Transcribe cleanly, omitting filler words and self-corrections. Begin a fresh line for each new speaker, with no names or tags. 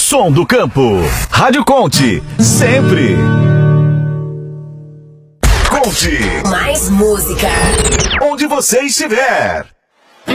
som do campo. Rádio Conte, sempre. Conte.
Mais música.
Onde você estiver.